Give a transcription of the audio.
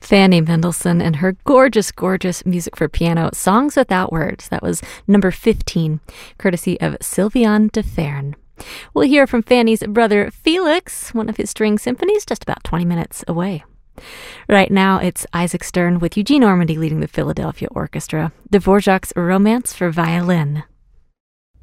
Fanny Mendelssohn and her gorgeous, gorgeous music for piano, Songs Without Words. That was number 15, courtesy of Sylviane de Fern. We'll hear from Fanny's brother Felix, one of his string symphonies, just about 20 minutes away. Right now, it's Isaac Stern with Eugene Ormandy leading the Philadelphia Orchestra, Dvorak's Romance for Violin.